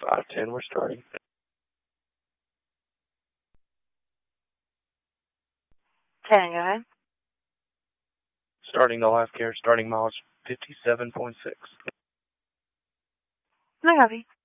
510, we're starting. Go ahead. Starting the life care, starting mileage 57.6. No copy.